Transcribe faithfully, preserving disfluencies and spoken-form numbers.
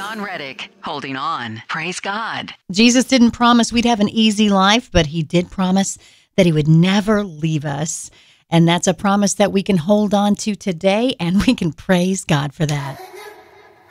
John Reddick, holding on. Praise God. Jesus didn't promise we'd have an easy life, but he did promise that he would never leave us. And that's a promise that we can hold on to today, and we can praise God for that.